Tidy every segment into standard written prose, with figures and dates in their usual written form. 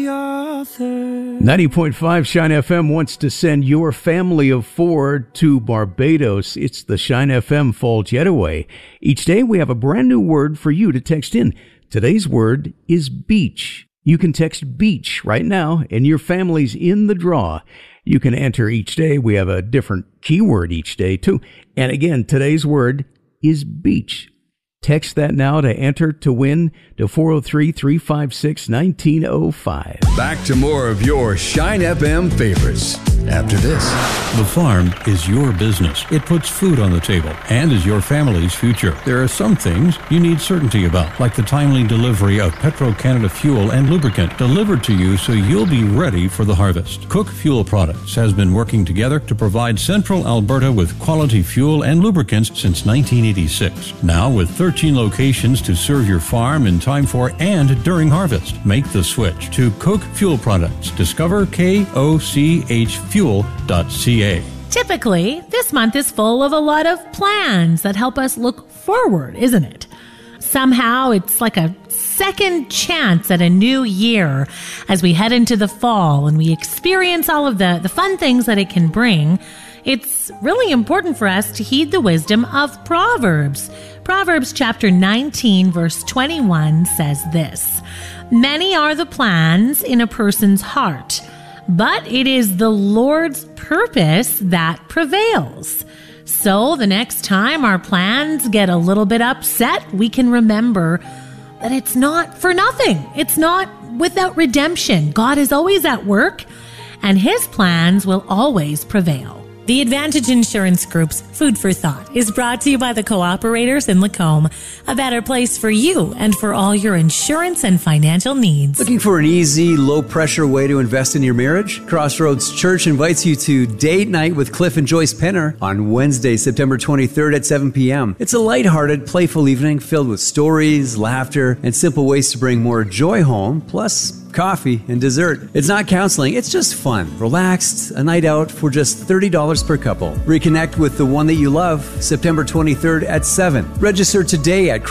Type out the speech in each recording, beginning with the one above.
the author. 90.5 Shine FM wants to send your family of 4 to Barbados. It's the Shine FM Fall Getaway. Each day we have a brand new word for you to text in. Today's word is beach. You can text beach right now and your family's in the draw. You can enter each day. We have a different keyword each day too. And again, today's word is beach. Text that now to enter to win to 403-356-1905. Back to more of your Shine FM favorites after this. The farm is your business. It puts food on the table and is your family's future. There are some things you need certainty about, like the timely delivery of Petro-Canada fuel and lubricant delivered to you so you'll be ready for the harvest. Cook Fuel Products has been working together to provide Central Alberta with quality fuel and lubricants since 1986. Now with 13 locations to serve your farm in time for and during harvest. Make the switch to Cook Fuel Products. Discover KOCHfuel.ca. Typically, this month is full of a lot of plans that help us look forward, isn't it? Somehow, it's like a second chance at a new year as we head into the fall and we experience all of the fun things that it can bring. It's really important for us to heed the wisdom of Proverbs. Proverbs chapter 19, verse 21 says this: "Many are the plans in a person's heart, but it is the Lord's purpose that prevails." So the next time our plans get a little bit upset, we can remember that it's not for nothing. It's not without redemption. God is always at work, and His plans will always prevail. The Advantage Insurance Group's Food for Thought is brought to you by the Cooperators in Lacombe, a better place for you and for all your insurance and financial needs. Looking for an easy, low-pressure way to invest in your marriage? Crossroads Church invites you to Date Night with Cliff and Joyce Penner on Wednesday, September 23rd at 7 p.m. It's a lighthearted, playful evening filled with stories, laughter, and simple ways to bring more joy home, plus coffee and dessert. It's not counseling, it's just fun. Relaxed, a night out for just $30 per couple. Reconnect with the one that you love, September 23rd at 7. Register today at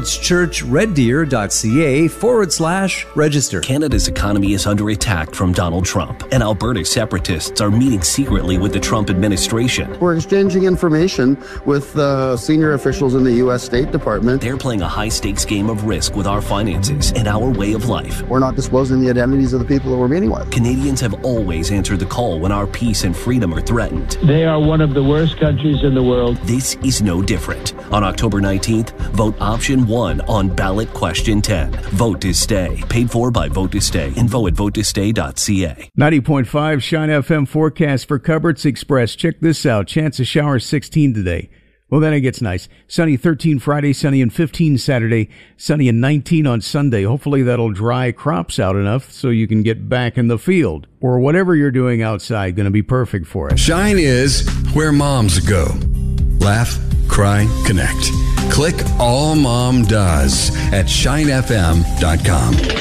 crossroadschurchreddeer.ca/register. Canada's economy is under attack from Donald Trump, and Alberta separatists are meeting secretly with the Trump administration. We're exchanging information with senior officials in the U.S. State Department. They're playing a high-stakes game of risk with our finances and our way of life. We're not disclosing the identities of the people that we're meeting with. Canadians have always answered the call when our peace and freedom are threatened. They are one of the worst countries in the world. This is no different. On October 19th, vote option 1 on ballot question 10. Vote to stay. Paid for by Vote to Stay. Info at votetostay.ca. 90.5 Shine FM forecast for Cupboards Express. Check this out. Chance of showers 16 today. Well, then it gets nice. Sunny 13 Friday, sunny and 15 Saturday, sunny and 19 on Sunday. Hopefully that'll dry crops out enough so you can get back in the field. Or whatever you're doing outside, going to be perfect for it. Shine is where moms go. Laugh, cry, connect. Click All Mom Does at shinefm.com.